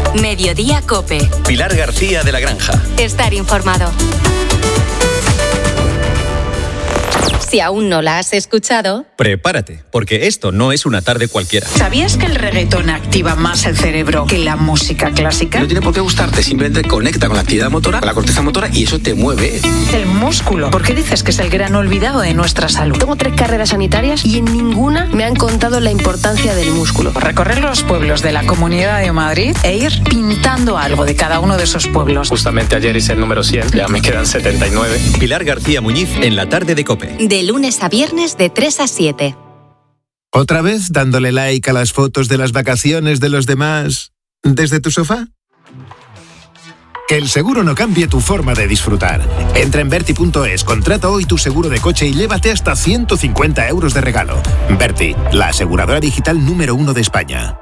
Mediodía COPE. Pilar García de la Granja. Estar informado. Si aún no la has escuchado, prepárate, porque esto no es una tarde cualquiera. ¿Sabías que el reggaetón activa más el cerebro que la música clásica? No tiene por qué gustarte, simplemente conecta con la actividad motora, con la corteza motora, y eso te mueve. El músculo. ¿Por qué dices que es el gran olvidado de nuestra salud? Tengo 3 carreras sanitarias y en ninguna me han contado la importancia del músculo. Recorrer los pueblos de la Comunidad de Madrid e ir pintando algo de cada uno de esos pueblos. Justamente ayer hice el número 100, ya me quedan 79. Pilar García Muñiz en la tarde de COPE. De lunes a viernes de 3 a 7. ¿Otra vez dándole like a las fotos de las vacaciones de los demás desde tu sofá? Que el seguro no cambie tu forma de disfrutar. Entra en Verti.es, contrata hoy tu seguro de coche y llévate hasta 150 euros de regalo. Verti, la aseguradora digital número 1 de España.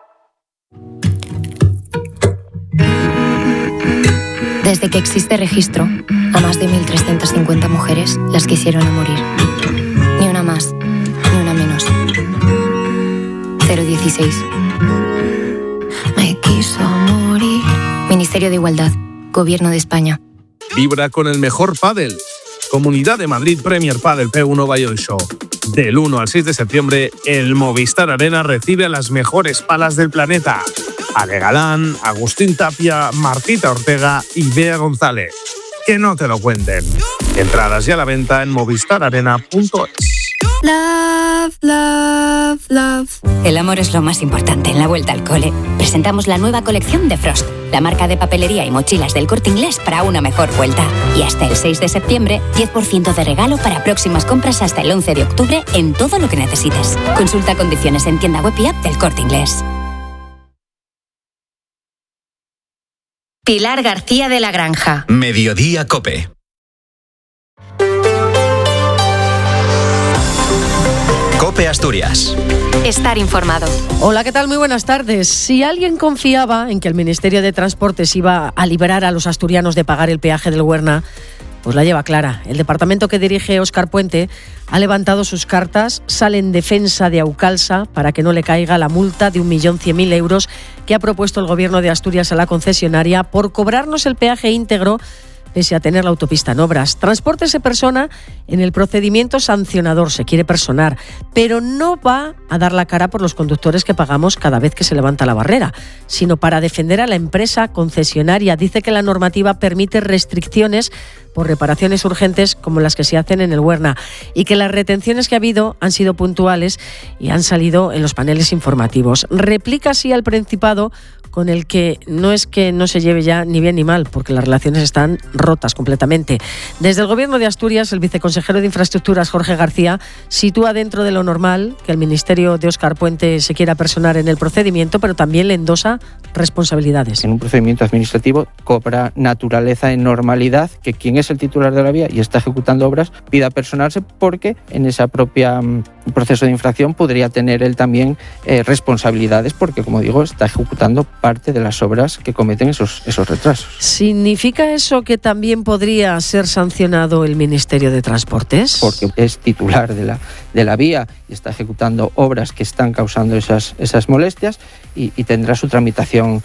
Desde que existe registro, a más de 1.350 mujeres las quisieron a morir. Ni una más, ni una menos. 016. Me quiso morir. Ministerio de Igualdad, Gobierno de España. Vibra con el mejor pádel. Comunidad de Madrid Premier Padel P1 Bayonne Show. Del 1 al 6 de septiembre, el Movistar Arena recibe a las mejores palas del planeta. Ale Galán, Agustín Tapia, Martita Ortega y Bea González. Que no te lo cuenten. Entradas ya a la venta en movistararena.es. Love, love, love. El amor es lo más importante en la vuelta al cole. Presentamos la nueva colección de Frost, la marca de papelería y mochilas del Corte Inglés para una mejor vuelta. Y hasta el 6 de septiembre, 10% de regalo para próximas compras hasta el 11 de octubre en todo lo que necesites. Consulta condiciones en tienda web y app del Corte Inglés. Pilar García de la Granja. Mediodía COPE. COPE Asturias. Estar informado. Hola, ¿qué tal? Muy buenas tardes. Si alguien confiaba en que el Ministerio de Transportes iba a liberar a los asturianos de pagar el peaje del Huerna, pues la lleva clara. El departamento que dirige Óscar Puente ha levantado sus cartas, sale en defensa de Aucalsa para que no le caiga la multa de 1.100.000 euros que ha propuesto el Gobierno de Asturias a la concesionaria por cobrarnos el peaje íntegro pese a tener la autopista en obras. Transportes se persona en el procedimiento sancionador, se quiere personar, pero no va a dar la cara por los conductores que pagamos cada vez que se levanta la barrera, sino para defender a la empresa concesionaria. Dice que la normativa permite restricciones por reparaciones urgentes como las que se hacen en el Huerna y que las retenciones que ha habido han sido puntuales y han salido en los paneles informativos. Replica así al Principado, con el que no es que no se lleve ya ni bien ni mal, porque las relaciones están rotas completamente. Desde el Gobierno de Asturias, el viceconsejero de Infraestructuras, Jorge García, sitúa dentro de lo normal que el Ministerio de Óscar Puente se quiera personar en el procedimiento, pero también le endosa responsabilidades. En un procedimiento administrativo cobra naturaleza en normalidad que quien es el titular de la vía y está ejecutando obras pida personarse, porque en esa propia proceso de infracción podría tener él también responsabilidades, porque, como digo, está ejecutando parte de las obras que cometen esos retrasos. ¿Significa eso que también podría ser sancionado el Ministerio de Transportes? Porque es titular de la vía y está ejecutando obras que están causando esas molestias y tendrá su tramitación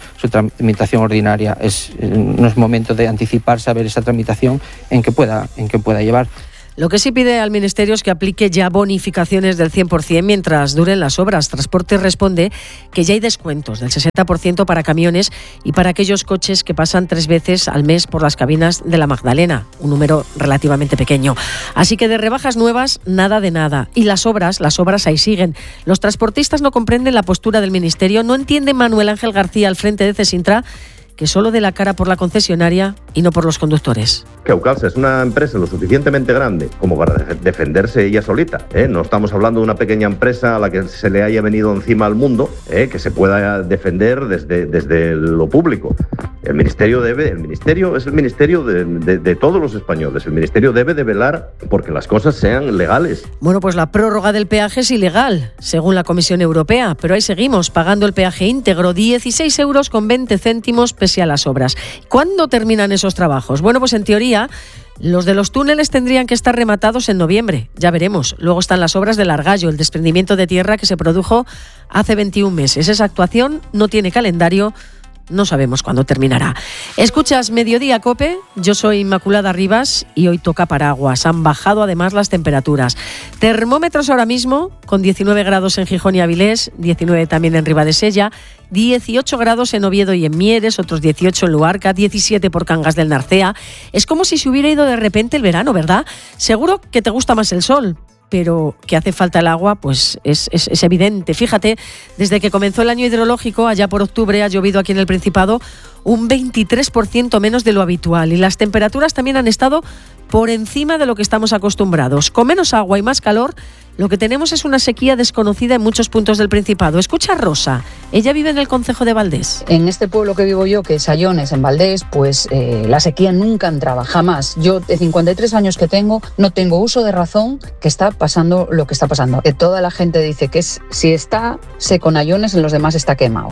ordinaria. No es momento de anticiparse a ver esa tramitación en que pueda llevar. Lo que sí pide al Ministerio es que aplique ya bonificaciones del 100% mientras duren las obras. Transporte responde que ya hay descuentos del 60% para camiones y para aquellos coches que pasan 3 veces al mes por las cabinas de la Magdalena, un número relativamente pequeño. Así que de rebajas nuevas, nada de nada. Y las obras ahí siguen. Los transportistas no comprenden la postura del Ministerio, no entiende Manuel Ángel García al frente de Cesintra, que solo dé la cara por la concesionaria y no por los conductores. Que Aucalsa es una empresa lo suficientemente grande como para defenderse ella solita, ¿eh? No estamos hablando de una pequeña empresa a la que se le haya venido encima al mundo, que se pueda defender desde lo público. El Ministerio es el Ministerio de todos los españoles. El Ministerio debe de velar porque las cosas sean legales. Bueno, pues la prórroga del peaje es ilegal, según la Comisión Europea, pero ahí seguimos pagando el peaje íntegro, 16 euros con 20 céntimos pese a las obras. ¿Cuándo terminan esos trabajos? Bueno, pues en teoría los de los túneles tendrían que estar rematados en noviembre, ya veremos. Luego están las obras del Argallo, el desprendimiento de tierra que se produjo hace 21 meses. Esa actuación no tiene calendario no sabemos cuándo terminará. Escuchas Mediodía Cope, yo soy Inmaculada Rivas y hoy toca paraguas. Han bajado además las temperaturas. Termómetros ahora mismo con 19 grados en Gijón y Avilés, 19 también en Ribadesella, 18 grados en Oviedo y en Mieres, otros 18 en Luarca, 17 por Cangas del Narcea. Es como si se hubiera ido de repente el verano, ¿verdad? Seguro que te gusta más el sol, pero que hace falta el agua, pues es evidente. Fíjate, desde que comenzó el año hidrológico, allá por octubre, ha llovido aquí en el Principado un 23% menos de lo habitual y las temperaturas también han estado por encima de lo que estamos acostumbrados. Con menos agua y más calor, lo que tenemos es una sequía desconocida en muchos puntos del Principado. Escucha a Rosa, ella vive en el concejo de Valdés. En este pueblo que vivo yo, que es Ayones, en Valdés, pues la sequía nunca entraba, jamás. Yo, de 53 años que tengo, no tengo uso de razón que está pasando lo que está pasando. Que toda la gente dice que si está seco en Ayones, en los demás está quemado.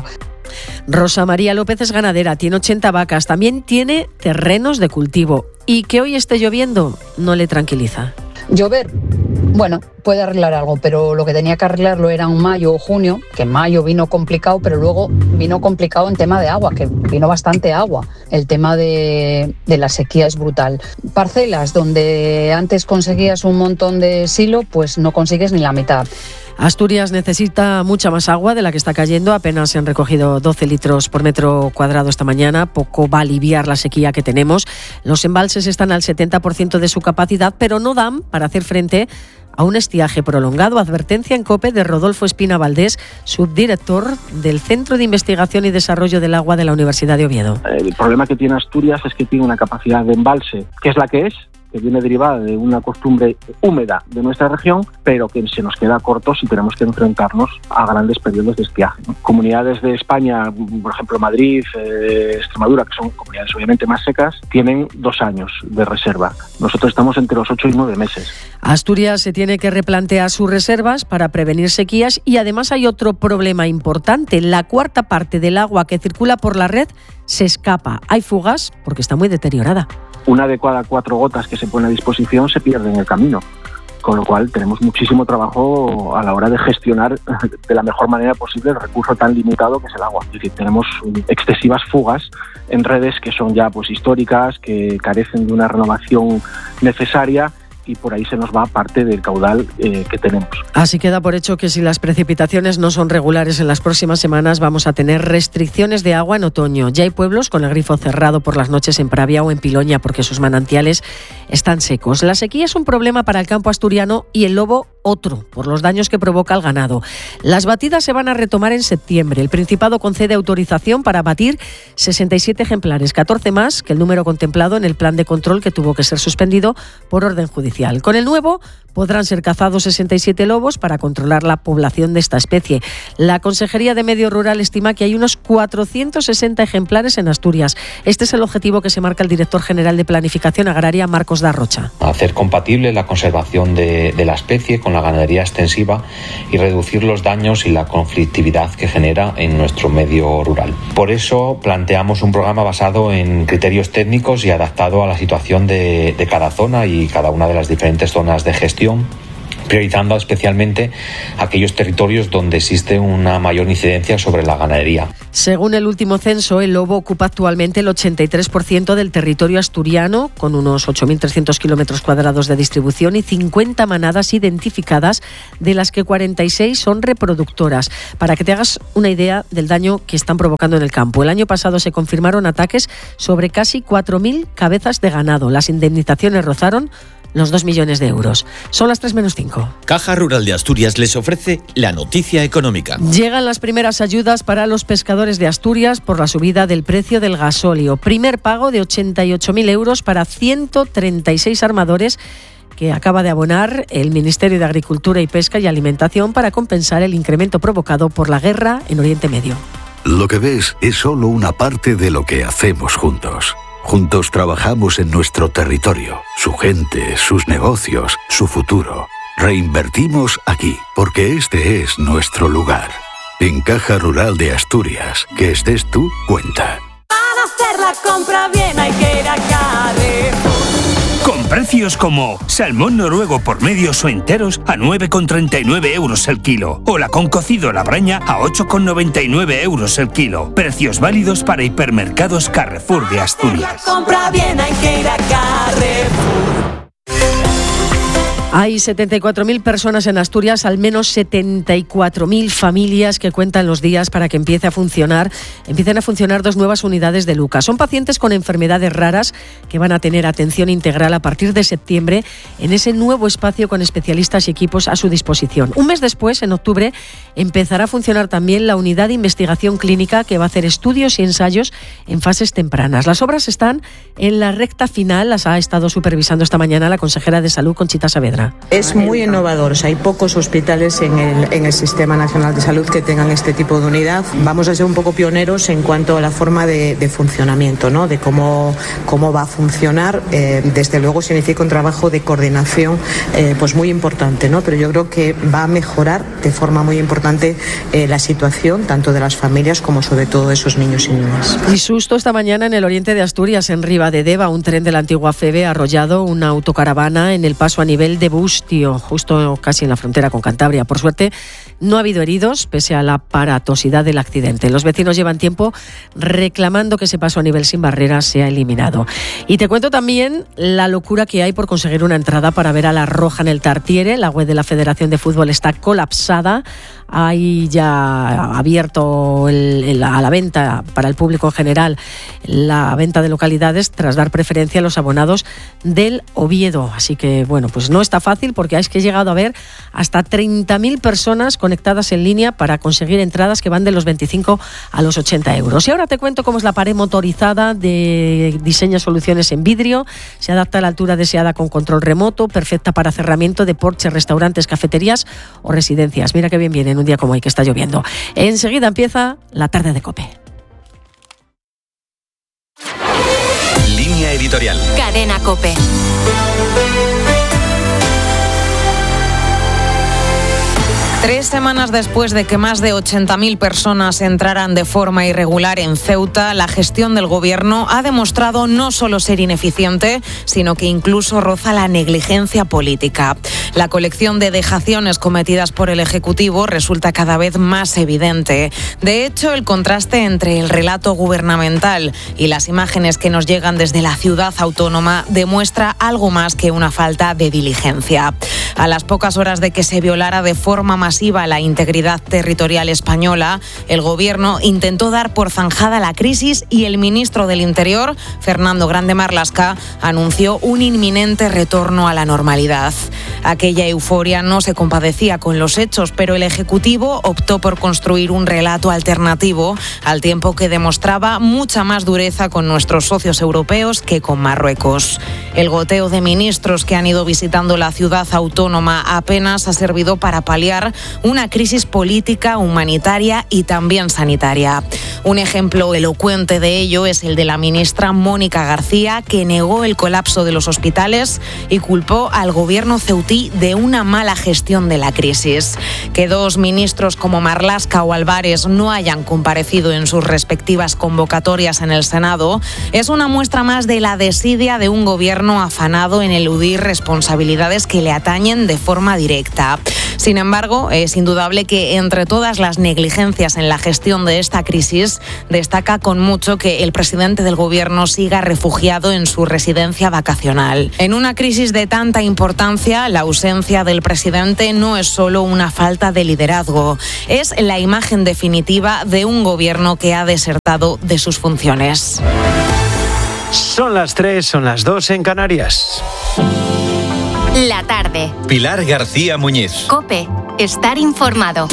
Rosa María López es ganadera, tiene 80 vacas, también tiene terrenos de cultivo. Y que hoy esté lloviendo no le tranquiliza. Llover, bueno, puede arreglar algo, pero lo que tenía que arreglarlo era en mayo o junio, que en mayo vino complicado, pero luego vino complicado en tema de agua, que vino bastante agua. El tema de la sequía es brutal. Parcelas donde antes conseguías un montón de silo, pues no consigues ni la mitad. Asturias necesita mucha más agua de la que está cayendo. Apenas se han recogido 12 litros por metro cuadrado esta mañana. Poco va a aliviar la sequía que tenemos. Los embalses están al 70% de su capacidad, pero no dan para hacer frente a un estiaje prolongado. Advertencia en COPE de Rodolfo Espina Valdés, subdirector del Centro de Investigación y Desarrollo del Agua de la Universidad de Oviedo. El problema que tiene Asturias es que tiene una capacidad de embalse, que es la que es, que viene derivada de una costumbre húmeda de nuestra región, pero que se nos queda corto si tenemos que enfrentarnos a grandes periodos de estiaje. Comunidades de España, por ejemplo Madrid, Extremadura, que son comunidades obviamente más secas, tienen 2 años de reserva. Nosotros estamos entre los 8 y 9 meses. Asturias se tiene que replantear sus reservas para prevenir sequías y además hay otro problema importante. La cuarta parte del agua que circula por la red se escapa. Hay fugas porque está muy deteriorada. Una de cada 4 gotas que se pone a disposición se pierde en el camino, con lo cual tenemos muchísimo trabajo a la hora de gestionar de la mejor manera posible el recurso tan limitado que es el agua. Es decir, tenemos excesivas fugas en redes que son ya pues históricas, que carecen de una renovación necesaria, y por ahí se nos va parte del caudal que tenemos. Así queda por hecho que si las precipitaciones no son regulares en las próximas semanas vamos a tener restricciones de agua en otoño. Ya hay pueblos con el grifo cerrado por las noches en Pravia o en Piloña porque sus manantiales están secos. La sequía es un problema para el campo asturiano y el lobo otro, por los daños que provoca al ganado. Las batidas se van a retomar en septiembre. El Principado concede autorización para batir 67 ejemplares, 14 más que el número contemplado en el plan de control que tuvo que ser suspendido por orden judicial. Con el nuevo podrán ser cazados 67 lobos para controlar la población de esta especie. La Consejería de Medio Rural estima que hay unos 460 ejemplares en Asturias. Este es el objetivo que se marca el director general de Planificación Agraria, Marcos Darrocha. Hacer compatible la conservación de la especie con la ganadería extensiva y reducir los daños y la conflictividad que genera en nuestro medio rural. Por eso planteamos un programa basado en criterios técnicos y adaptado a la situación de cada zona y cada una de las diferentes zonas de gestión, priorizando especialmente aquellos territorios donde existe una mayor incidencia sobre la ganadería. Según el último censo, el lobo ocupa actualmente el 83% del territorio asturiano, con unos 8.300 kilómetros cuadrados de distribución y 50 manadas identificadas, de las que 46 son reproductoras. Para que te hagas una idea del daño que están provocando en el campo. El año pasado se confirmaron ataques sobre casi 4.000 cabezas de ganado. Las indemnizaciones rozaron los 2 millones de euros. Son las 3:05. Caja Rural de Asturias les ofrece la noticia económica. Llegan las primeras ayudas para los pescadores de Asturias por la subida del precio del gasóleo. Primer pago de 88.000 euros para 136 armadores que acaba de abonar el Ministerio de Agricultura y Pesca y Alimentación para compensar el incremento provocado por la guerra en Oriente Medio. Lo que ves es solo una parte de lo que hacemos juntos. Juntos trabajamos en nuestro territorio, su gente, sus negocios, su futuro. Reinvertimos aquí, porque este es nuestro lugar. En Caja Rural de Asturias, que estés tú, cuenta. Para hacer la compra bien hay que ir a Carrefour. precios como salmón noruego por medios o enteros a 9,39 euros el kilo. O lacón cocido a la braña a 8,99 euros el kilo. Precios válidos para hipermercados Carrefour de Asturias. Compra bien, hay que ir a Carrefour. Hay 74.000 personas en Asturias, al menos 74.000 familias que cuentan los días para que empiecen a funcionar 2 nuevas unidades de Luca. Son pacientes con enfermedades raras que van a tener atención integral a partir de septiembre en ese nuevo espacio con especialistas y equipos a su disposición. Un mes después, en octubre, empezará a funcionar también la unidad de investigación clínica que va a hacer estudios y ensayos en fases tempranas. Las obras están en la recta final, las ha estado supervisando esta mañana la consejera de Salud, Conchita Saavedra. Es muy innovador. Hay pocos hospitales en el Sistema Nacional de Salud que tengan este tipo de unidad. Vamos a ser un poco pioneros en cuanto a la forma de funcionamiento, ¿no? De cómo va a funcionar. Desde luego significa un trabajo de coordinación pues muy importante, ¿no? Pero yo creo que va a mejorar de forma muy importante la situación tanto de las familias como sobre todo de esos niños y niñas. Y susto esta mañana en el oriente de Asturias, en Ribadedeva, un tren de la antigua FEVE ha arrollado una autocaravana en el paso a nivel de Bustio, justo casi en la frontera con Cantabria. Por suerte, no ha habido heridos, pese a la aparatosidad del accidente. Los vecinos llevan tiempo reclamando que ese paso a nivel sin barreras sea eliminado. Y te cuento también la locura que hay por conseguir una entrada para ver a la Roja en el Tartiere. La web de la Federación de Fútbol está colapsada. Hay ya abierto a la venta para el público en general la venta de localidades tras dar preferencia a los abonados del Oviedo. Así que, bueno, pues no está fácil porque es que he llegado a ver hasta 30.000 personas conectadas en línea para conseguir entradas que van de los 25 a los 80 euros. Y ahora te cuento cómo es la pared motorizada de Diseña Soluciones en vidrio. Se adapta a la altura deseada con control remoto, perfecta para cerramiento de porches, restaurantes, cafeterías o residencias. Mira qué bien viene en un día como hoy que está lloviendo. Enseguida empieza la tarde de COPE. Línea editorial. Cadena COPE. Tres semanas después de que más de 80.000 personas entraran de forma irregular en Ceuta, la gestión del gobierno ha demostrado no solo ser ineficiente, sino que incluso roza la negligencia política. La colección de dejaciones cometidas por el Ejecutivo resulta cada vez más evidente. De hecho, el contraste entre el relato gubernamental y las imágenes que nos llegan desde la ciudad autónoma demuestra algo más que una falta de diligencia. A las pocas horas de que se violara de forma masiva la integridad territorial española, el gobierno intentó dar por zanjada la crisis y el ministro del Interior, Fernando Grande Marlaska, anunció un inminente retorno a la normalidad. Aquella euforia no se compadecía con los hechos, pero el Ejecutivo optó por construir un relato alternativo, al tiempo que demostraba mucha más dureza con nuestros socios europeos que con Marruecos. El goteo de ministros que han ido visitando la ciudad autónoma apenas ha servido para paliar una crisis política, humanitaria y también sanitaria. Un ejemplo elocuente de ello es el de la ministra Mónica García, que negó el colapso de los hospitales y culpó al gobierno ceutí de una mala gestión de la crisis. Que dos ministros como Marlaska o Álvarez no hayan comparecido en sus respectivas convocatorias en el Senado es una muestra más de la desidia de un gobierno afanado en eludir responsabilidades que le atañen de forma directa. Sin embargo, es indudable que entre todas las negligencias en la gestión de esta crisis, destaca con mucho que el presidente del gobierno siga refugiado en su residencia vacacional. En una crisis de tanta importancia, la ausencia del presidente no es solo una falta de liderazgo, es la imagen definitiva de un gobierno que ha desertado de sus funciones. Son las 3, son las 2 en Canarias. La tarde. Pilar García Muñiz. COPE. Estar informado.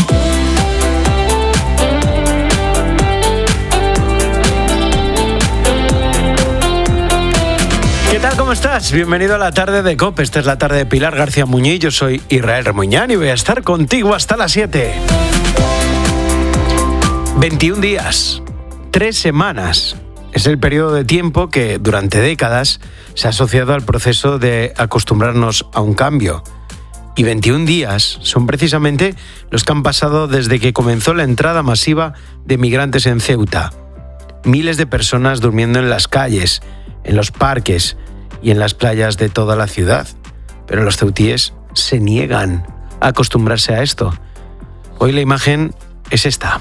¿Qué tal? ¿Cómo estás? Bienvenido a la tarde de COPE. Esta es la tarde de Pilar García Muñiz. Yo soy Israel Remuñán y voy a estar contigo hasta las 7. 21 días. 3 semanas. Es el periodo de tiempo que durante décadas se ha asociado al proceso de acostumbrarnos a un cambio. Y 21 días son precisamente los que han pasado desde que comenzó la entrada masiva de migrantes en Ceuta. Miles de personas durmiendo en las calles, en los parques y en las playas de toda la ciudad. Pero los ceutíes se niegan a acostumbrarse a esto. Hoy la imagen es esta.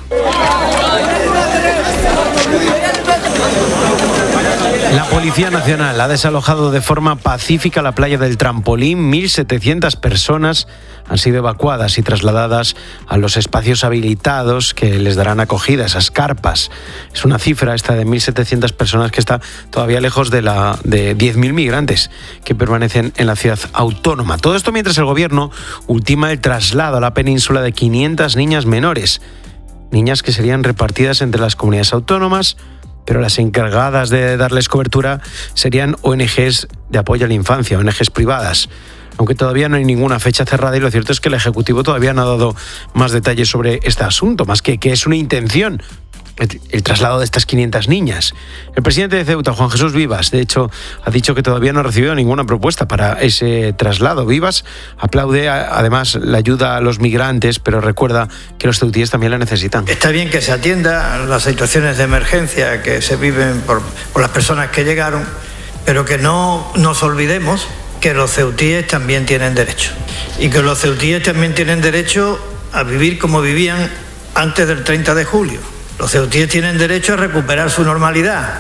La Policía Nacional ha desalojado de forma pacífica la playa del Trampolín. 1.700 personas han sido evacuadas y trasladadas a los espacios habilitados que les darán acogida, esas carpas. Es una cifra esta de 1.700 personas que está todavía lejos de 10.000 migrantes que permanecen en la ciudad autónoma. Todo esto mientras el gobierno ultima el traslado a la península de 500 niñas menores. Niñas que serían repartidas entre las comunidades autónomas, pero las encargadas de darles cobertura serían ONGs de apoyo a la infancia, ONGs privadas. Aunque todavía no hay ninguna fecha cerrada y lo cierto es que el Ejecutivo todavía no ha dado más detalles sobre este asunto, más que es una intención. El traslado de estas 500 niñas. El presidente de Ceuta, Juan Jesús Vivas, de hecho, ha dicho que todavía no ha recibido ninguna propuesta para ese traslado. Vivas aplaude además la ayuda a los migrantes, pero recuerda que los ceutíes también la necesitan. Está bien que se atienda a las situaciones de emergencia que se viven por las personas que llegaron, pero que no nos olvidemos que los ceutíes también tienen derecho. Y que los ceutíes también tienen derecho a vivir como vivían antes del 30 de julio. Los ceutíes tienen derecho a recuperar su normalidad.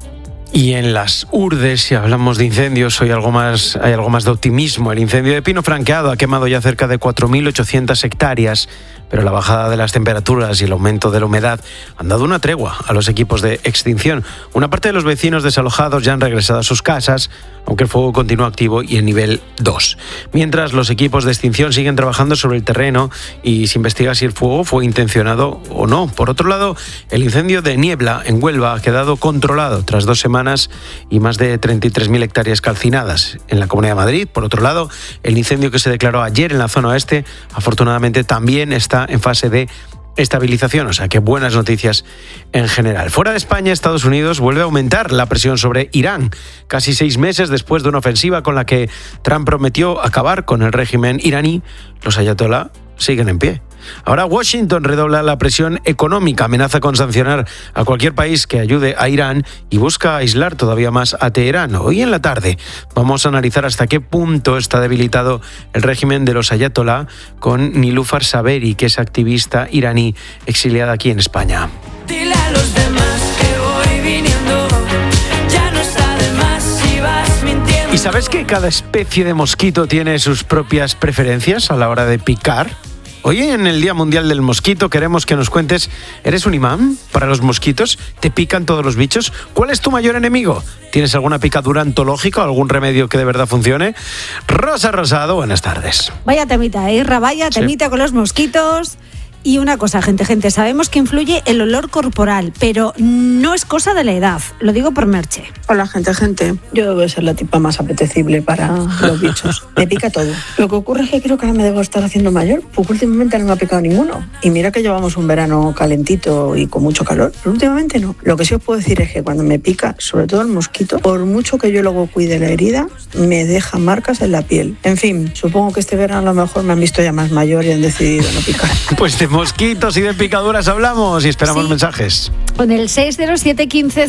Y en las Urdes, si hablamos de incendios, hay algo más de optimismo. El incendio de pino franqueado ha quemado ya cerca de 4.800 hectáreas, pero la bajada de las temperaturas y el aumento de la humedad han dado una tregua a los equipos de extinción. Una parte de los vecinos desalojados ya han regresado a sus casas, aunque el fuego continúa activo y en nivel 2. Mientras los equipos de extinción siguen trabajando sobre el terreno y se investiga si el fuego fue intencionado o no. Por otro lado, el incendio de Niebla en Huelva ha quedado controlado tras 2 semanas y más de 33.000 hectáreas calcinadas. En la Comunidad de Madrid, por otro lado, el incendio que se declaró ayer en la zona oeste, afortunadamente también está en fase de estabilización, o sea que buenas noticias en general. Fuera de España, Estados Unidos vuelve a aumentar la presión sobre Irán, casi 6 meses después de una ofensiva con la que Trump prometió acabar con el régimen iraní. Los ayatolá siguen en pie. Ahora Washington redobla la presión económica, amenaza con sancionar a cualquier país que ayude a Irán y busca aislar todavía más a Teherán. Hoy en la tarde vamos a analizar hasta qué punto está debilitado el régimen de los ayatolá con Nilüfer Saberi, que es activista iraní exiliada aquí en España. Dile a los demás que voy viniendo, ya no está de más si vas mintiendo. ¿Y sabes que cada especie de mosquito tiene sus propias preferencias a la hora de picar? Hoy en el Día Mundial del Mosquito queremos que nos cuentes, ¿eres un imán para los mosquitos? ¿Te pican todos los bichos? ¿Cuál es tu mayor enemigo? ¿Tienes alguna picadura antológica o algún remedio que de verdad funcione? Rosa Rosado, buenas tardes. Vaya temita, Irra, vaya temita con los mosquitos. Y una cosa, gente, sabemos que influye el olor corporal, pero no es cosa de la edad, lo digo por Merche. Hola, gente, yo debo ser la tipa más apetecible para los bichos. Me pica todo. Lo que ocurre es que creo que ahora me debo estar haciendo mayor, porque últimamente no me ha picado ninguno. Y mira que llevamos un verano calentito y con mucho calor, pero últimamente no. Lo que sí os puedo decir es que cuando me pica, sobre todo el mosquito, por mucho que yo luego cuide la herida, me deja marcas en la piel. En fin, supongo que este verano a lo mejor me han visto ya más mayor y han decidido no picar. Pues de mosquitos y de picaduras hablamos y esperamos mensajes. Con el 607 15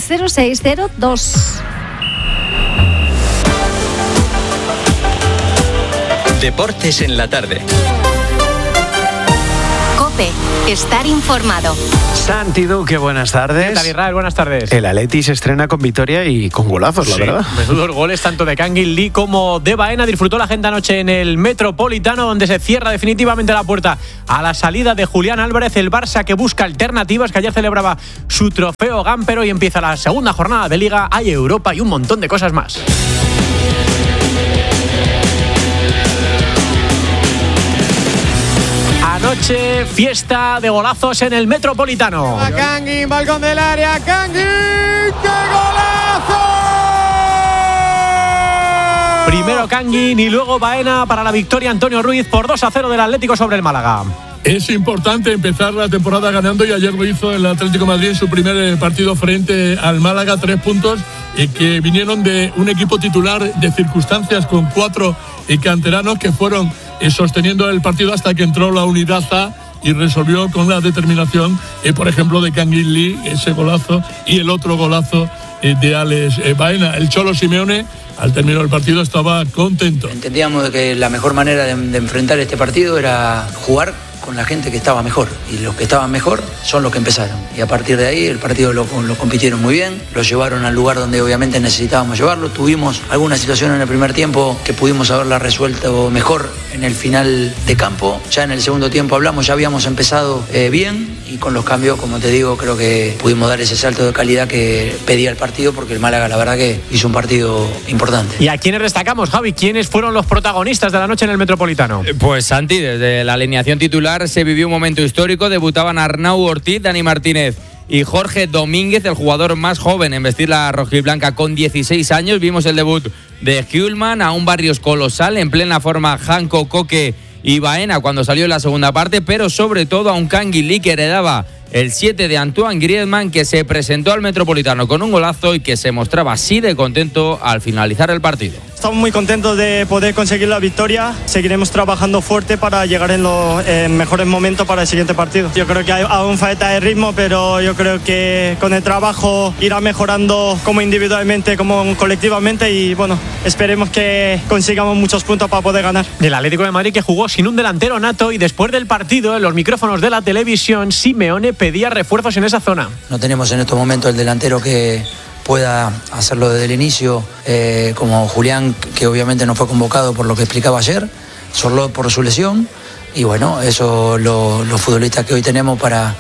0602. Deportes en la tarde. COPE, estar informado. Santi Duque, buenas tardes. ¿Qué tal, Israel? Buenas tardes. El Atleti se estrena con victoria y con golazos, la verdad. Menudos goles tanto de Kangin Lee como de Baena. Disfrutó la gente anoche en el Metropolitano, donde se cierra definitivamente la puerta a la salida de Julián Álvarez. El Barça que busca alternativas, que ayer celebraba su trofeo Gampero y empieza la segunda jornada de Liga. Hay Europa y un montón de cosas más. Anoche, fiesta de golazos en el Metropolitano. Kangin, balcón del área, Kangin, ¡qué golazo! Primero Kangin y luego Baena para la victoria. Antonio Ruiz por 2-0 del Atlético sobre el Málaga. Es importante empezar la temporada ganando y ayer lo hizo el Atlético de Madrid en su primer partido frente al Málaga. 3 puntos que vinieron de un equipo titular de circunstancias con 4 canteranos que fueron sosteniendo el partido hasta que entró la unidad A y resolvió con la determinación, por ejemplo, de Kangin Lee, ese golazo y el otro golazo de Alex Baena. El Cholo Simeone, al término del partido, estaba contento. Entendíamos que la mejor manera de enfrentar este partido era jugar con la gente que estaba mejor, y los que estaban mejor son los que empezaron, y a partir de ahí el partido lo compitieron muy bien, lo llevaron al lugar donde obviamente necesitábamos llevarlo. Tuvimos alguna situación en el primer tiempo que pudimos haberla resuelto mejor en el final de campo. Ya en el segundo tiempo ya habíamos empezado bien, y con los cambios, como te digo, creo que pudimos dar ese salto de calidad que pedía el partido, porque el Málaga la verdad que hizo un partido importante. ¿Y a quiénes destacamos, Javi? ¿Quiénes fueron los protagonistas de la noche en el Metropolitano? Pues Santi, desde la alineación titular se vivió un momento histórico. Debutaban Arnau Ortiz, Dani Martínez y Jorge Domínguez, el jugador más joven en vestir la rojiblanca con 16 años. Vimos el debut de Hjulman, a un Barrios colosal, en plena forma Janko, Koke y Baena cuando salió en la segunda parte, pero sobre todo a un Canguilí que heredaba el 7 de Antoine Griezmann, que se presentó al Metropolitano con un golazo y que se mostraba así de contento al finalizar el partido. Estamos muy contentos de poder conseguir la victoria. Seguiremos trabajando fuerte para llegar en los mejores momentos para el siguiente partido. Yo creo que hay aún falta de ritmo, pero yo creo que con el trabajo irá mejorando como individualmente, como colectivamente, y bueno, esperemos que consigamos muchos puntos para poder ganar. El Atlético de Madrid, que jugó sin un delantero nato, y después del partido, en los micrófonos de la televisión, Simeone pedía refuerzos en esa zona. No tenemos en estos momentos el delantero que pueda hacerlo desde el inicio, como Julián, que obviamente no fue convocado por lo que explicaba ayer, solo por su lesión, y bueno, eso los futbolistas que hoy tenemos para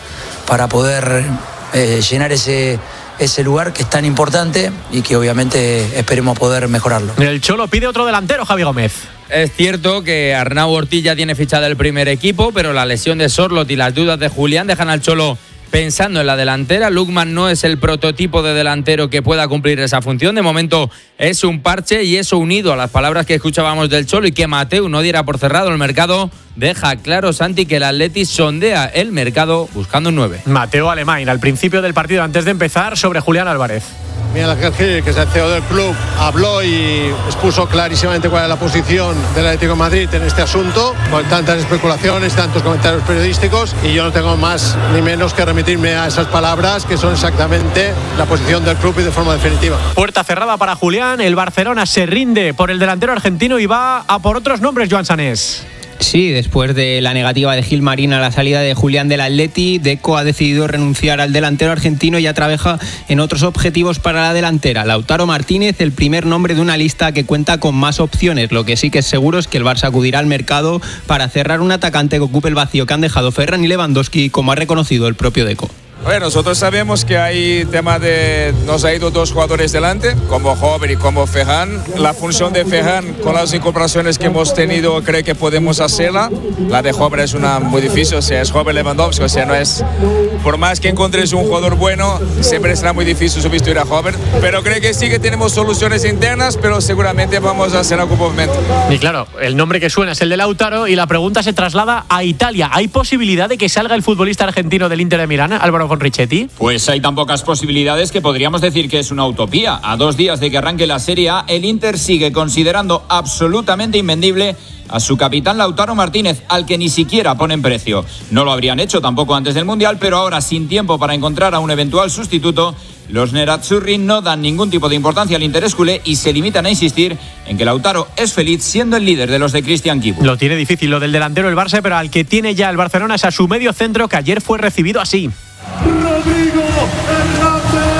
poder llenar ese lugar que es tan importante, y que obviamente esperemos poder mejorarlo. El Cholo pide otro delantero, Javi Gómez. Es cierto que Arnau Ortiz ya tiene fichada el primer equipo, pero la lesión de Sorloth y las dudas de Julián dejan al Cholo pensando en la delantera. Lukman no es el prototipo de delantero que pueda cumplir esa función. De momento es un parche, y eso, unido a las palabras que escuchábamos del Cholo y que Mateu no diera por cerrado el mercado, deja claro, Santi, que el Atleti sondea el mercado buscando un 9. Mateo Alemán, al principio del partido, antes de empezar, sobre Julián Álvarez. Miguel Ángel Gil, que es el CEO del club, habló y expuso clarísimamente cuál es la posición del Atlético de Madrid en este asunto, con tantas especulaciones, tantos comentarios periodísticos, y yo no tengo más ni menos que remitirme a esas palabras, que son exactamente la posición del club y de forma definitiva. Puerta cerrada para Julián, el Barcelona se rinde por el delantero argentino y va a por otros nombres, Joan Sanés. Sí, después de la negativa de Gilmarín a la salida de Julián del Atleti, Deco ha decidido renunciar al delantero argentino y ya trabaja en otros objetivos para la delantera. Lautaro Martínez, el primer nombre de una lista que cuenta con más opciones. Lo que sí que es seguro es que el Barça acudirá al mercado para cerrar un atacante que ocupe el vacío que han dejado Ferran y Lewandowski, como ha reconocido el propio Deco. Bueno, nosotros sabemos que hay tema de... Nos ha ido dos jugadores delante, como Hover y como Ferran. La función de Ferran, con las incorporaciones que hemos tenido, creo que podemos hacerla. La de Hover es una muy difícil, o sea, es Hover Lewandowski, o sea, no es... Por más que encontres un jugador bueno, siempre será muy difícil sustituir a Hover. Pero creo que sí que tenemos soluciones internas, pero seguramente vamos a hacer algo por momento. Y claro, el nombre que suena es el de Lautaro, y la pregunta se traslada a Italia. ¿Hay posibilidad de que salga el futbolista argentino del Inter de Milán, Álvaro Richetti? Pues hay tan pocas posibilidades que podríamos decir que es una utopía. A 2 días de que arranque la Serie A, el Inter sigue considerando absolutamente invendible a su capitán Lautaro Martínez, al que ni siquiera ponen precio. No lo habrían hecho tampoco antes del Mundial, pero ahora, sin tiempo para encontrar a un eventual sustituto, los nerazzurri no dan ningún tipo de importancia al interés culé y se limitan a insistir en que Lautaro es feliz siendo el líder de los de Cristian Kibu. Lo tiene difícil lo del delantero del Barça, pero al que tiene ya el Barcelona es a su medio centro, que ayer fue recibido así. Rodrigo Hernández.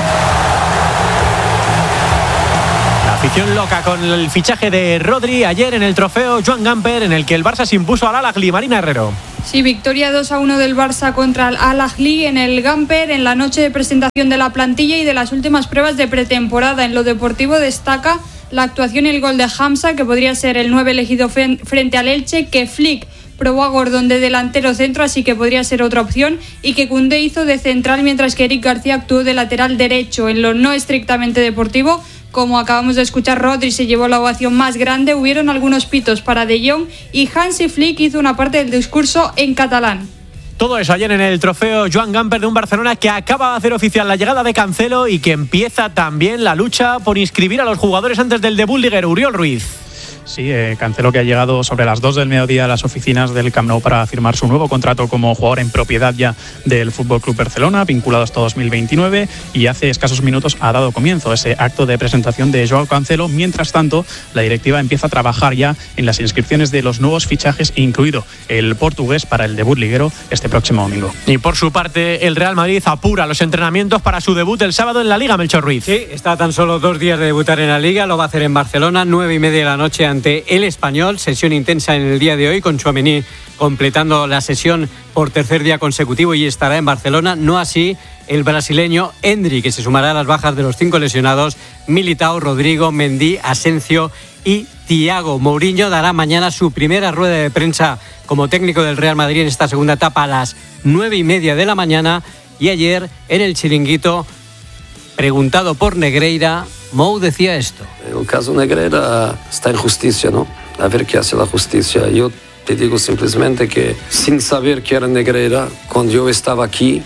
La afición loca con el fichaje de Rodri ayer en el trofeo Joan Gamper, en el que el Barça se impuso al Al-Ahly. Marina Herrero. Sí, victoria 2-1 del Barça contra el Al-Ahly en el Gamper, en la noche de presentación de la plantilla y de las últimas pruebas de pretemporada. En lo deportivo destaca la actuación y el gol de Hamza, que podría ser el 9 elegido frente al Elche, que Flick probó a Gordon de delantero centro, así que podría ser otra opción, y que Koundé hizo de central, mientras que Eric García actuó de lateral derecho. En lo no estrictamente deportivo, como acabamos de escuchar, Rodri se llevó la ovación más grande, hubieron algunos pitos para De Jong y Hansi Flick hizo una parte del discurso en catalán. Todo eso ayer en el trofeo Joan Gamper de un Barcelona que acaba de hacer oficial la llegada de Cancelo y que empieza también la lucha por inscribir a los jugadores antes del debut liguero. Uriol Ruiz. Sí, Cancelo, que ha llegado sobre las 2 del mediodía a las oficinas del Camp Nou para firmar su nuevo contrato como jugador en propiedad ya del FC Barcelona, vinculado hasta 2029, y hace escasos minutos ha dado comienzo ese acto de presentación de Joao Cancelo. Mientras tanto, la directiva empieza a trabajar ya en las inscripciones de los nuevos fichajes, incluido el portugués para el debut liguero este próximo domingo. Y por su parte, el Real Madrid apura los entrenamientos para su debut el sábado en la Liga, Melchor Ruiz. Sí, está a tan solo 2 días de debutar en la Liga, lo va a hacer en Barcelona, 9:30 de la noche ante el Español, sesión intensa en el día de hoy, con Tchouaméni completando la sesión por tercer día consecutivo y estará en Barcelona, no así el brasileño Endrick, que se sumará a las bajas de los 5 lesionados, Militao, Rodrigo, Mendy, Asensio y Thiago. Mourinho dará mañana su primera rueda de prensa como técnico del Real Madrid en esta segunda etapa a las 9:30 de la mañana, y ayer en el Chiringuito, preguntado por Negreira, Mou decía esto. El caso Negreira está en justicia, ¿no? A ver qué hace la justicia. Yo te digo simplemente que, sin saber que era Negreira, cuando yo estaba aquí,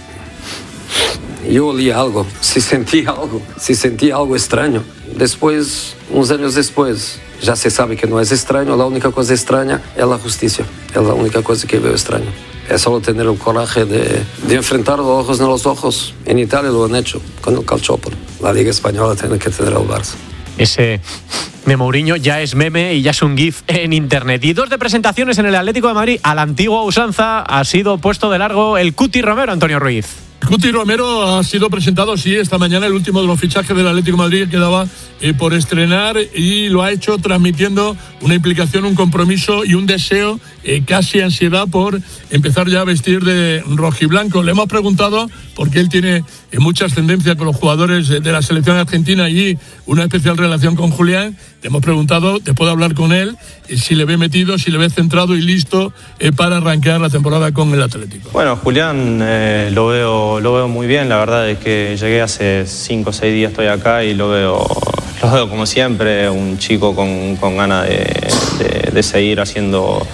yo olía algo, sí sentí algo extraño. Después, unos años después, ya se sabe que no es extraño. La única cosa extraña es la justicia. Es la única cosa que veo extraña. Es solo tener el coraje de enfrentar los ojos en los ojos. En Italia lo han hecho con el Calciopoli. La Liga Española tiene que tener al Barça. Ese de Mourinho ya es meme y ya es un gif en internet. Y 2 de presentaciones en el Atlético de Madrid. A la antigua usanza ha sido puesto de largo el Cuti Romero, Antonio Ruiz. Cuti Romero ha sido presentado, sí, esta mañana, el último de los fichajes del Atlético de Madrid que quedaba por estrenar, y lo ha hecho transmitiendo una implicación, un compromiso y un deseo, casi ansiedad por empezar ya a vestir de rojiblanco. Le hemos preguntado, porque él tiene mucha ascendencia con los jugadores de la selección argentina y una especial relación con Julián, le hemos preguntado, después de hablar con él, si le ve metido, si le ve centrado y listo para arrancar la temporada con el Atlético. Bueno, Julián lo veo muy bien. La verdad es que llegué hace 5 o 6 días, estoy acá y lo veo como siempre, un chico con ganas de seguir haciendo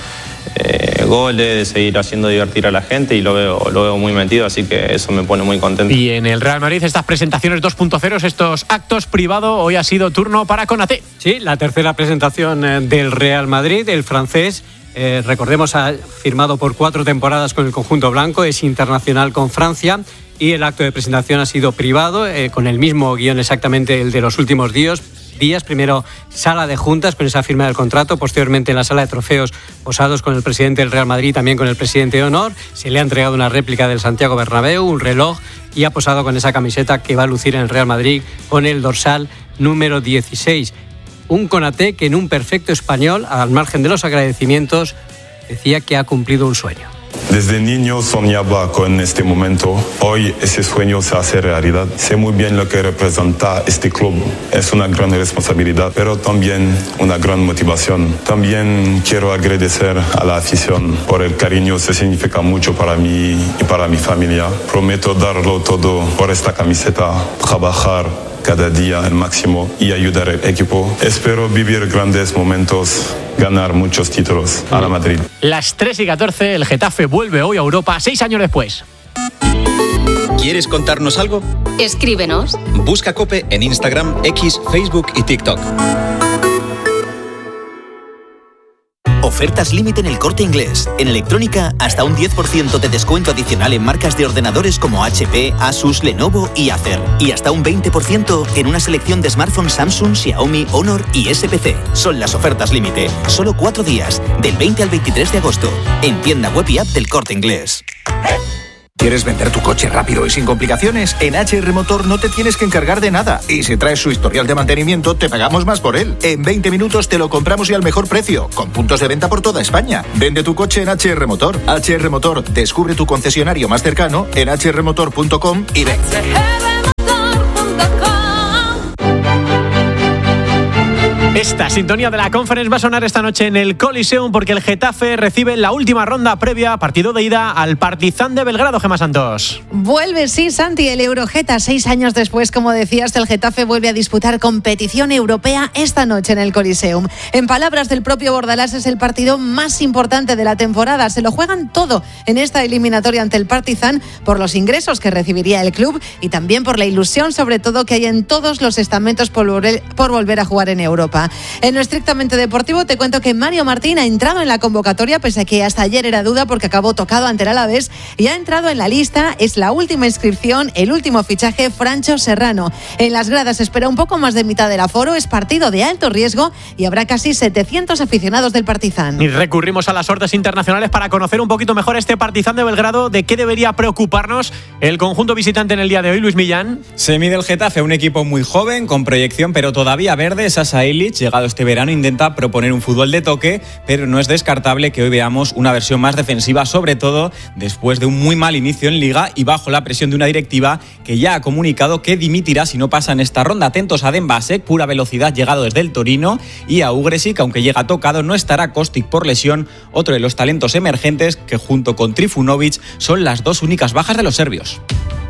goles, de seguir haciendo divertir a la gente, y lo veo muy metido, así que eso me pone muy contento. Y en el Real Madrid, estas presentaciones 2.0, estos actos privados, hoy ha sido turno para Konaté. Sí, la tercera presentación del Real Madrid. El francés, recordemos, ha firmado por 4 temporadas con el conjunto blanco, es internacional con Francia, y el acto de presentación ha sido privado, con el mismo guión exactamente el de los últimos días. Primero sala de juntas con esa firma del contrato, posteriormente en la sala de trofeos posados con el presidente del Real Madrid, también con el presidente de honor. Se le ha entregado una réplica del Santiago Bernabéu, un reloj, y ha posado con esa camiseta que va a lucir en el Real Madrid con el dorsal número 16. Un Konaté que, en un perfecto español, al margen de los agradecimientos, decía que ha cumplido un sueño. Desde niño soñaba con este momento. Hoy ese sueño se hace realidad. Sé muy bien lo que representa este club. Es una gran responsabilidad, pero también una gran motivación. También quiero agradecer a la afición por el cariño. Se significa mucho para mí y para mi familia. Prometo darlo todo por esta camiseta, trabajar cada día al máximo y ayudar al equipo. Espero vivir grandes momentos, ganar muchos títulos a la Madrid. Las 3:14, el Getafe vuelve hoy a Europa 6 años después. ¿Quieres contarnos algo? Escríbenos. Busca COPE en Instagram, X, Facebook y TikTok. Ofertas límite en El Corte Inglés. En electrónica, hasta un 10% de descuento adicional en marcas de ordenadores como HP, Asus, Lenovo y Acer. Y hasta un 20% en una selección de smartphones Samsung, Xiaomi, Honor y SPC. Son las ofertas límite. Solo 4 días, del 20 al 23 de agosto. En tienda web y app del Corte Inglés. ¿Quieres vender tu coche rápido y sin complicaciones? En HR Motor no te tienes que encargar de nada. Y si traes su historial de mantenimiento, te pagamos más por él. En 20 minutos te lo compramos y al mejor precio, con puntos de venta por toda España. Vende tu coche en HR Motor. HR Motor, descubre tu concesionario más cercano en hrmotor.com y ven. Esta sintonía de la Conference va a sonar esta noche en el Coliseum, porque el Getafe recibe la última ronda previa, partido de ida, al Partizan de Belgrado. Gemma Santos. Vuelve, sí, Santi, el Eurogeta. 6 años después, como decías, el Getafe vuelve a disputar competición europea esta noche en el Coliseum. En palabras del propio Bordalás, es el partido más importante de la temporada. Se lo juegan todo en esta eliminatoria ante el Partizan, por los ingresos que recibiría el club y también por la ilusión, sobre todo, que hay en todos los estamentos por volver a jugar en Europa. Liga. En lo estrictamente deportivo te cuento que Mario Martín ha entrado en la convocatoria, pese a que hasta ayer era duda porque acabó tocado ante el Alavés, y ha entrado en la lista. Es la última inscripción, el último fichaje, Francho Serrano. En las gradas espera un poco más de mitad del aforo, es partido de alto riesgo y habrá casi 700 aficionados del Partizan. Y recurrimos a las sortes internacionales para conocer un poquito mejor este Partizan de Belgrado. ¿De qué debería preocuparnos el conjunto visitante en el día de hoy, Luis Millán? Se mide el Getafe, un equipo muy joven, con proyección, pero todavía verde. Sasa Ilic, llegado este verano, intenta proponer un fútbol de toque, pero no es descartable que hoy veamos una versión más defensiva, sobre todo después de un muy mal inicio en Liga y bajo la presión de una directiva que ya ha comunicado que dimitirá si no pasa en esta ronda. Atentos a Dembasek, pura velocidad, llegado desde el Torino, y a Ugresic, aunque llega tocado. No estará Kostic por lesión, otro de los talentos emergentes que junto con Trifunovic son las dos únicas bajas de los serbios.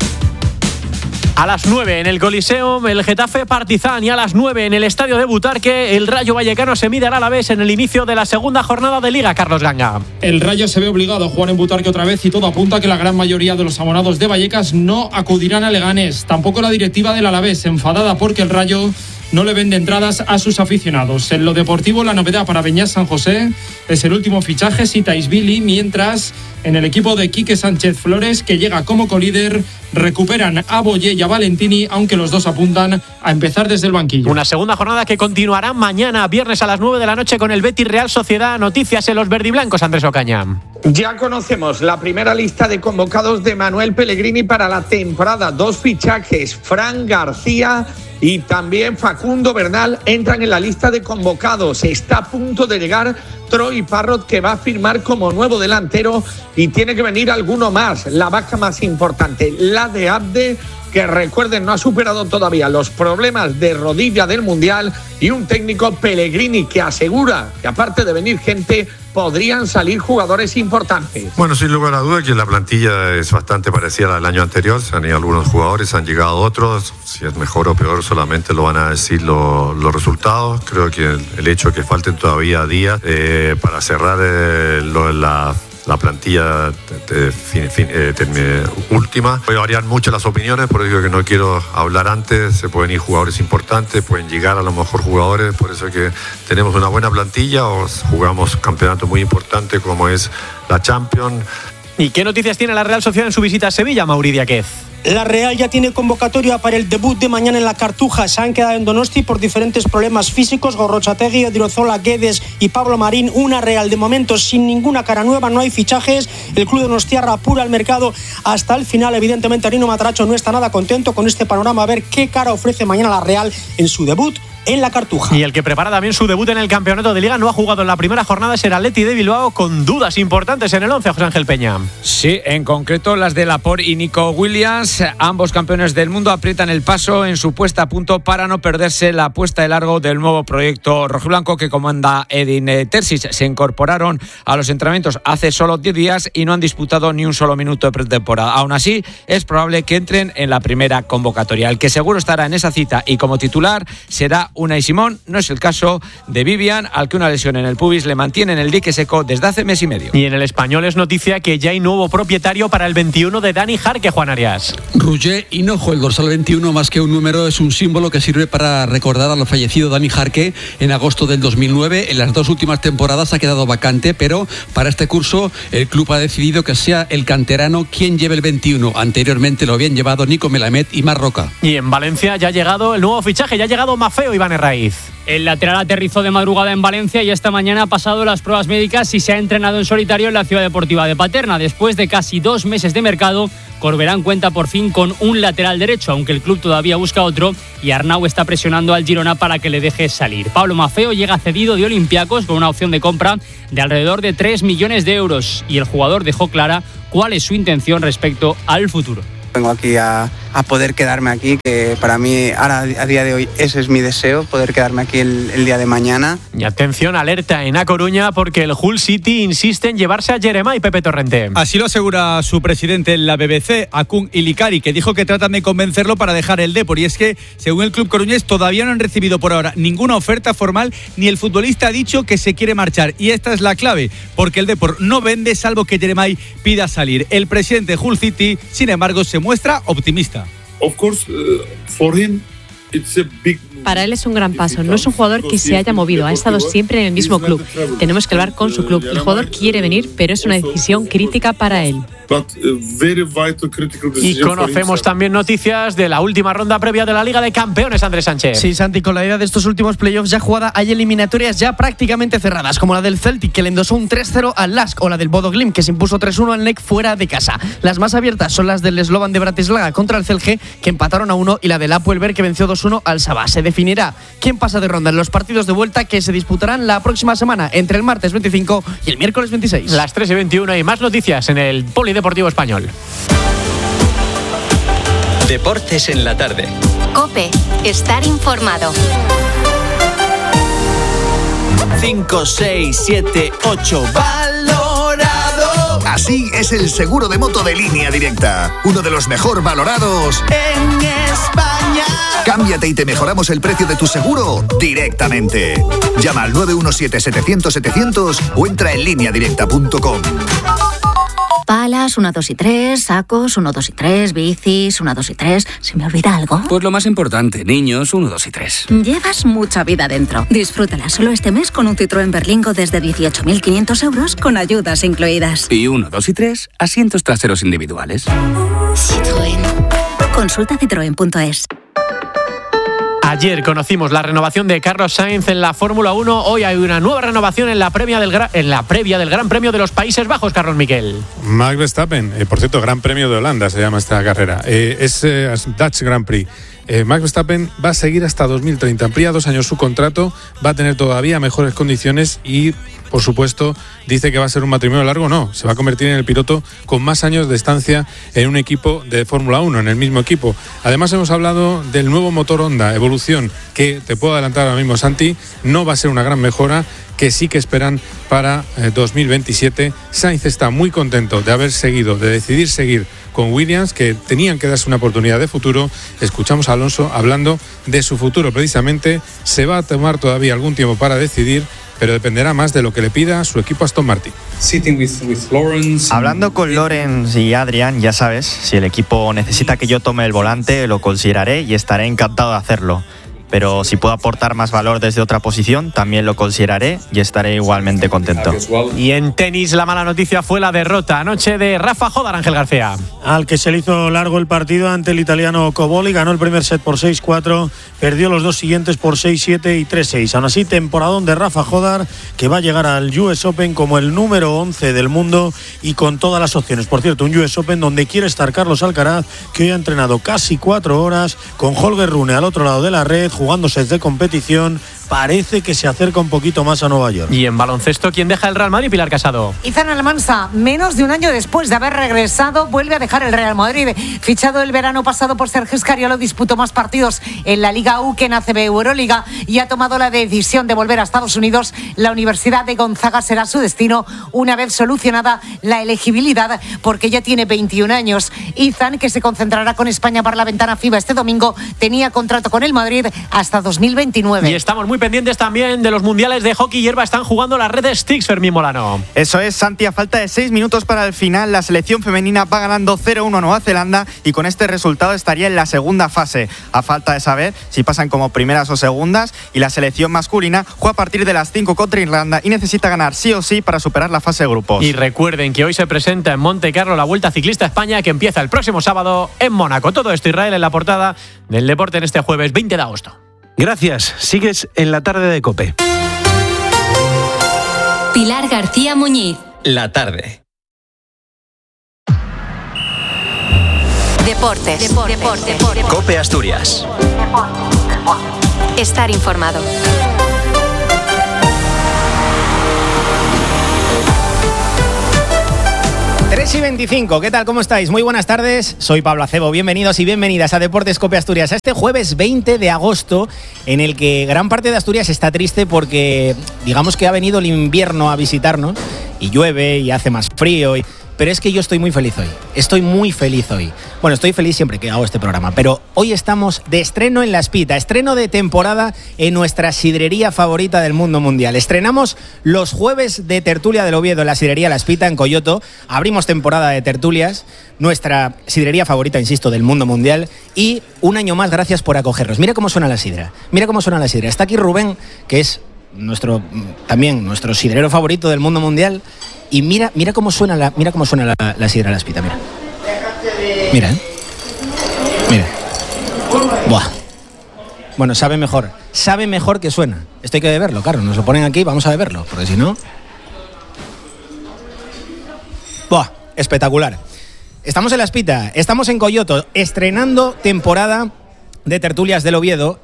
A las 9 en el Coliseum, el Getafe Partizan, y a las 9 en el Estadio de Butarque, el Rayo Vallecano se mide al Alavés en el inicio de la segunda jornada de Liga. Carlos Ganga. El Rayo se ve obligado a jugar en Butarque otra vez y todo apunta a que la gran mayoría de los abonados de Vallecas no acudirán a Leganés. Tampoco la directiva del Alavés, enfadada porque el Rayo no le vende entradas a sus aficionados. En lo deportivo, la novedad para Beñat San José es el último fichaje, Sitaisvili, mientras en el equipo de Quique Sánchez Flores, que llega como colíder, recuperan a Boye y a Valentini, aunque los dos apuntan a empezar desde el banquillo. Una segunda jornada que continuará mañana, viernes a las 9 de la noche, con el Betis Real Sociedad. Noticias en los verdiblancos, Andrés Ocaña. Ya conocemos la primera lista de convocados de Manuel Pellegrini para la temporada. 2 fichajes, Fran García y también Facundo Bernal, entran en la lista de convocados. Está a punto de llegar Troy Parrott, que va a firmar como nuevo delantero, y tiene que venir alguno más. La baja más importante, la de Abde, que recuerden no ha superado todavía los problemas de rodilla del Mundial, y un técnico, Pellegrini, que asegura que aparte de venir gente, podrían salir jugadores importantes. Bueno, sin lugar a duda que la plantilla es bastante parecida al año anterior. Se han ido algunos jugadores, han llegado otros. Si es mejor o peor solamente lo van a decir los resultados. Creo que el hecho de que falten todavía días para cerrar la plantilla última. Hoy varían mucho las opiniones, por eso digo que no quiero hablar antes. Se pueden ir jugadores importantes, pueden llegar a lo mejor jugadores, por eso que tenemos una buena plantilla, o jugamos campeonato muy importante como es la Champions. ¿Y qué noticias tiene la Real Sociedad en su visita a Sevilla, Mauri Díaz? La Real ya tiene convocatoria para el debut de mañana en la Cartuja. Se han quedado en Donosti por diferentes problemas físicos. Gorrochategui, Odriozola, Guedes y Pablo Marín. Una Real de momento sin ninguna cara nueva, no hay fichajes. El club de Donostiarra apura el mercado hasta el final. Evidentemente, Arino Mataracho no está nada contento con este panorama. A ver qué cara ofrece mañana la Real en su debut en la Cartuja. Y el que prepara también su debut en el campeonato de Liga, no ha jugado en la primera jornada, será Athletic de Bilbao, con dudas importantes en el 11, José Ángel Peña. Sí, en concreto las de Laporte y Nico Williams. Ambos campeones del mundo aprietan el paso en su puesta a punto para no perderse la puesta de largo del nuevo proyecto rojiblanco que comanda Edin Terzic. Se incorporaron a los entrenamientos hace solo 10 días y no han disputado ni un solo minuto de pretemporada. Aún así, es probable que entren en la primera convocatoria. El que seguro estará en esa cita y como titular será Unai Simón. No es el caso de Vivian, al que una lesión en el pubis le mantiene en el dique seco desde hace mes y medio. Y en el Español es noticia que ya hay nuevo propietario para el 21 de Dani Jarque, Juan Arias. Roger Hinojo, el dorsal 21, más que un número, es un símbolo que sirve para recordar a lo fallecido Dani Jarque en agosto del 2009. En las 2 últimas temporadas ha quedado vacante, pero para este curso el club ha decidido que sea el canterano quien lleve el 21. Anteriormente lo habían llevado Nico Melamed y Marc Roca. Y en Valencia ya ha llegado el nuevo fichaje, ya ha llegado Mafeo, Iván Herraiz. El lateral aterrizó de madrugada en Valencia y esta mañana ha pasado las pruebas médicas y se ha entrenado en solitario en la Ciudad Deportiva de Paterna. Después de casi 2 meses de mercado, Corberán cuenta por fin con un lateral derecho, aunque el club todavía busca otro, y Arnau está presionando al Girona para que le deje salir. Pablo Mafeo llega cedido de Olympiacos con una opción de compra de alrededor de 3 millones de euros y el jugador dejó clara cuál es su intención respecto al futuro. Vengo aquí a poder quedarme aquí, que para mí ahora a día de hoy ese es mi deseo, poder quedarme aquí el día de mañana. Y atención, alerta en A Coruña, porque el Hull City insiste en llevarse a Jeremá y Pepe Torrente. Así lo asegura su presidente en la BBC, Akun Ilikari, que dijo que tratan de convencerlo para dejar el Depor. Y es que, según el club coruñés, todavía no han recibido por ahora ninguna oferta formal, ni el futbolista ha dicho que se quiere marchar. Y esta es la clave, porque el Depor no vende salvo que Jeremá pida salir. El presidente de Hull City, sin embargo, se muestra optimista. Of course, for him, Para él es un gran paso. No es un jugador que se haya movido, ha estado siempre en el mismo club. Tenemos que hablar con su club. El jugador quiere venir, pero es una decisión crítica para él. Y conocemos también noticias de la última ronda previa de la Liga de Campeones, Andrés Sánchez. Sí, Santi, con la idea de estos últimos playoffs ya jugada, hay eliminatorias ya prácticamente cerradas, como la del Celtic, que le endosó un 3-0 al Lask, o la del Bodo Glimt, que se impuso 3-1 al NEC fuera de casa. Las más abiertas son las del Slovan de Bratislava contra el Celje, que empataron a 1, y la del Apoel Ver, que venció 2-1 al Sabah. Se definirá quién pasa de ronda en los partidos de vuelta, que se disputarán la próxima semana, entre el martes 25 y el miércoles 26. Las 3:21 y más noticias en el Polideportivo Español. Deportes en la tarde. COPE. Estar informado. 5, 6, 7, 8. ¡Valorado! Así es el seguro de moto de Línea Directa. Uno de los mejor valorados En España. Cámbiate y te mejoramos el precio de tu seguro directamente. Llama al 917-700-700 o entra en lineadirecta.com. Palas, 1, 2 y 3, sacos, 1, 2 y 3, bicis, 1, 2 y 3. ¿Se me olvida algo? Pues lo más importante, niños, 1, 2 y 3. Llevas mucha vida dentro. Disfrútala solo este mes con un Citroën Berlingo desde 18.500 euros con ayudas incluidas. Y 1, 2 y 3, asientos traseros individuales. Citroën. Consulta citroen.es. Ayer conocimos la renovación de Carlos Sainz en la Fórmula 1. Hoy hay una nueva renovación en la previa del Gran Premio de los Países Bajos, Carlos Miquel. Max Verstappen, por cierto, Gran Premio de Holanda se llama esta carrera. Es Dutch Grand Prix. Max Verstappen va a seguir hasta 2030. Amplía 2 años su contrato, va a tener todavía mejores condiciones y, por supuesto, dice que va a ser un matrimonio largo. No, se va a convertir en el piloto con más años de estancia en un equipo de Fórmula 1, en el mismo equipo. Además, hemos hablado del nuevo motor Honda Evolución, que te puedo adelantar ahora mismo, Santi, no va a ser una gran mejora, que sí que esperan para 2027. Sainz está muy contento de haber seguido, de decidir seguir con Williams, que tenían que darse una oportunidad de futuro. Escuchamos a Alonso hablando de su futuro. Precisamente se va a tomar todavía algún tiempo para decidir, pero dependerá más de lo que le pida su equipo Aston Martin. Hablando con Lawrence y Adrian, ya sabes, si el equipo necesita que yo tome el volante, lo consideraré y estaré encantado de hacerlo. Pero si puedo aportar más valor desde otra posición, también lo consideraré y estaré igualmente contento. Y en tenis, la mala noticia fue la derrota anoche de Rafa Jodar, Ángel García. Al que se le hizo largo el partido ante el italiano Coboli, ganó el primer set por 6-4, perdió los dos siguientes por 6-7 y 3-6. Aún así, temporadón de Rafa Jodar, que va a llegar al US Open como el número 11 del mundo y con todas las opciones. Por cierto, un US Open donde quiere estar Carlos Alcaraz, que hoy ha entrenado casi 4 horas con Holger Rune al otro lado de la red, jugando sets de competición. Parece que se acerca un poquito más a Nueva York. Y en baloncesto, ¿quién deja el Real Madrid? Pilar Casado. Izan Almansa, menos de un año después de haber regresado, vuelve a dejar el Real Madrid. Fichado el verano pasado por Sergio Escariolo, disputó más partidos en la Liga U que en ACB Euroliga y ha tomado la decisión de volver a Estados Unidos. La Universidad de Gonzaga será su destino una vez solucionada la elegibilidad, porque ya tiene 21 años. Izan, que se concentrará con España para la ventana FIBA este domingo, tenía contrato con el Madrid hasta 2029. Y estamos muy pendientes también de los mundiales de hockey hierba. Están jugando las redes Sticks, Fermín Molano. Eso es, Santi, a falta de 6 minutos para el final, la selección femenina va ganando 0-1 a Nueva Zelanda y con este resultado estaría en la segunda fase. A falta de saber si pasan como primeras o segundas, y la selección masculina juega a partir de las 5 contra Irlanda y necesita ganar sí o sí para superar la fase de grupos. Y recuerden que hoy se presenta en Monte Carlo la Vuelta Ciclista a España, que empieza el próximo sábado en Mónaco. Todo esto, Israel, en la portada del deporte en este jueves 20 de agosto. Gracias. Sigues en la tarde de COPE. Pilar García Muñiz. La tarde. Deportes. COPE Asturias. Estar informado. Y 25, ¿qué tal? ¿Cómo estáis? Muy buenas tardes, soy Pablo Acebo, bienvenidos y bienvenidas a Deportes COPE Asturias, a este jueves 20 de agosto, en el que gran parte de Asturias está triste porque digamos que ha venido el invierno a visitarnos y llueve y hace más frío y pero es que yo estoy muy feliz hoy. Estoy muy feliz hoy. Bueno, estoy feliz siempre que hago este programa, pero hoy estamos de estreno en La Espita, estreno de temporada en nuestra sidrería favorita del mundo mundial. Estrenamos los jueves de tertulia del Oviedo en la sidrería La Espita en Coyoto. Abrimos temporada de tertulias, nuestra sidrería favorita, insisto, del mundo mundial, y un año más gracias por acogernos. Mira cómo suena la sidra. Mira cómo suena la sidra. Está aquí Rubén, que es nuestro sidrero favorito del mundo mundial. Y mira cómo suena la sidra La Espita, mira. Mira, ¿eh? Mira. Buah. Bueno, sabe mejor que suena. Esto hay que beberlo, claro, nos lo ponen aquí, vamos a beberlo, porque si no... Buah, espectacular. Estamos en La Espita, estamos en Coyoto, estrenando temporada de tertulias del Oviedo,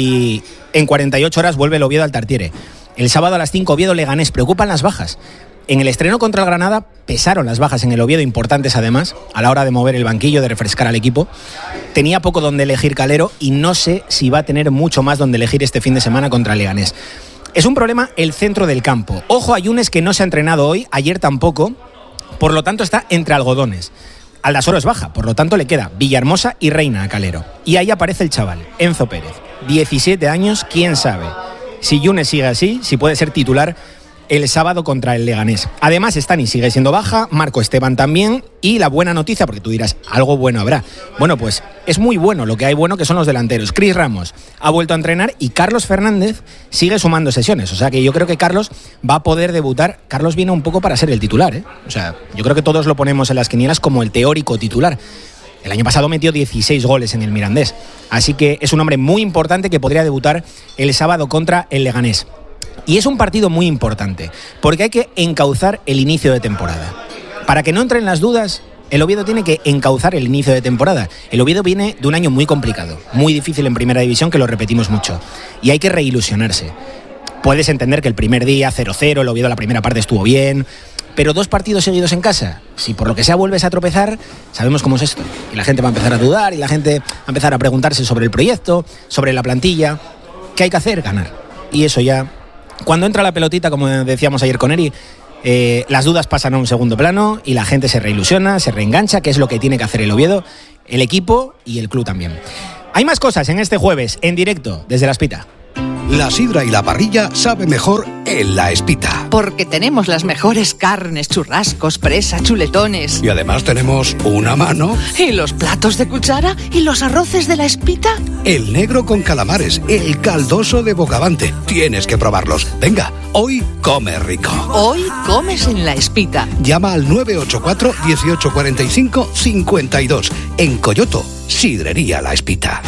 y en 48 horas vuelve el Oviedo al Tartiere. El sábado a las 5, Oviedo-Leganés. Preocupan las bajas. En el estreno contra el Granada pesaron las bajas en el Oviedo, importantes además, a la hora de mover el banquillo, de refrescar al equipo. Tenía poco donde elegir Calero y no sé si va a tener mucho más donde elegir este fin de semana contra el Leganés. Es un problema el centro del campo. Ojo a Yunes, que no se ha entrenado hoy, ayer tampoco, por lo tanto está entre algodones. Aldasoro es baja, por lo tanto le queda Villahermosa y Reina a Calero. Y ahí aparece el chaval, Enzo Pérez, 17 años, quién sabe si Yunes sigue así, si puede ser titular el sábado contra el Leganés. Además, Stani sigue siendo baja, Marco Esteban también, y la buena noticia, porque tú dirás, algo bueno habrá. Bueno, pues es muy bueno lo que hay bueno, que son los delanteros. Chris Ramos ha vuelto a entrenar y Carlos Fernández sigue sumando sesiones. O sea que yo creo que Carlos va a poder debutar. Carlos viene un poco para ser el titular, ¿eh? O sea, yo creo que todos lo ponemos en las quinielas como el teórico titular. El año pasado metió 16 goles en el Mirandés. Así que es un hombre muy importante que podría debutar el sábado contra el Leganés. Y es un partido muy importante, porque hay que encauzar el inicio de temporada. Para que no entren las dudas, el Oviedo tiene que encauzar el inicio de temporada. El Oviedo viene de un año muy complicado, muy difícil en primera división, que lo repetimos mucho. Y hay que reilusionarse. Puedes entender que el primer día, 0-0, el Oviedo la primera parte estuvo bien, pero 2 partidos seguidos en casa, si por lo que sea vuelves a tropezar, sabemos cómo es esto. Y la gente va a empezar a dudar, y la gente va a empezar a preguntarse sobre el proyecto, sobre la plantilla. ¿Qué hay que hacer? Ganar. Y eso ya... Cuando entra la pelotita, como decíamos ayer con Eri, las dudas pasan a un segundo plano y la gente se reilusiona, se reengancha, que es lo que tiene que hacer el Oviedo, el equipo y el club también. Hay más cosas en este jueves, en directo, desde La Espita. La sidra y la parrilla sabe mejor en La Espita. Porque tenemos las mejores carnes, churrascos, presa, chuletones. Y además tenemos una mano. ¿Y los platos de cuchara? ¿Y los arroces de La Espita? El negro con calamares, el caldoso de Bogavante. Tienes que probarlos. Venga, hoy come rico. Hoy comes en La Espita. Llama al 984 1845 52. En Coyoto, Sidrería La Espita.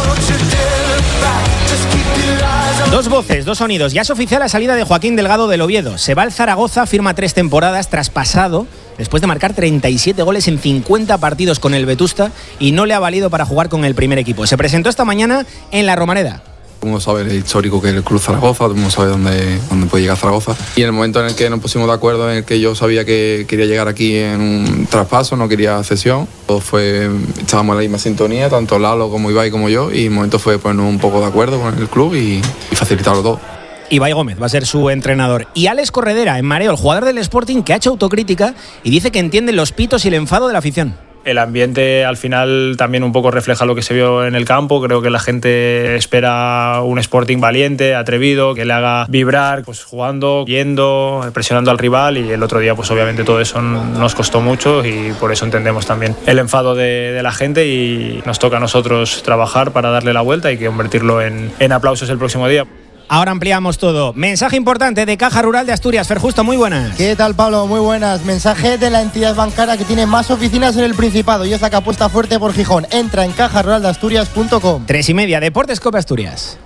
2 voces, 2 sonidos. Ya es oficial la salida de Joaquín Delgado del Oviedo. Se va al Zaragoza, firma 3 temporadas, traspasado después de marcar 37 goles en 50 partidos con el Vetusta, y no le ha valido para jugar con el primer equipo. Se presentó esta mañana en La Romareda. Todo el mundo sabe el histórico que es el Club Zaragoza, todo el mundo sabe dónde puede llegar Zaragoza. Y en el momento en el que nos pusimos de acuerdo, en el que yo sabía que quería llegar aquí en un traspaso, no quería cesión, estábamos en la misma sintonía, tanto Lalo como Ibai como yo, y el momento fue ponernos un poco de acuerdo con el club y facilitarlo todo. Ibai Gómez va a ser su entrenador. Y Alex Corredera, en mareo, el jugador del Sporting, que ha hecho autocrítica y dice que entiende los pitos y el enfado de la afición. El ambiente al final también un poco refleja lo que se vio en el campo. Creo que la gente espera un Sporting valiente, atrevido, que le haga vibrar, pues jugando, yendo, presionando al rival, y el otro día pues obviamente todo eso nos costó mucho, y por eso entendemos también el enfado de la gente, y nos toca a nosotros trabajar para darle la vuelta y convertirlo en aplausos el próximo día. Ahora ampliamos todo. Mensaje importante de Caja Rural de Asturias. Fer Justo, muy buenas. ¿Qué tal, Pablo? Muy buenas. Mensaje de la entidad bancaria que tiene más oficinas en el Principado y esa que apuesta fuerte por Gijón. Entra en cajaruraldeasturias.com. 3:30, Deportes Cope Asturias.